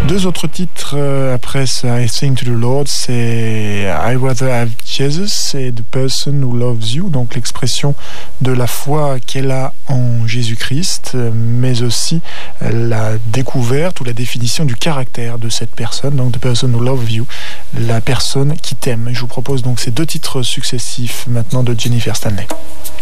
Deux autres titres après ce I Sing to the Lord, c'est I Rather Have Jesus et The Person Who Loves You, donc l'expression de la foi qu'elle a en Jésus-Christ, mais aussi la découverte ou la définition du caractère de cette personne, donc The Person Who Loves You, la personne qui t'aime. Je vous propose donc ces deux titres successifs maintenant de Jennifer Stanley.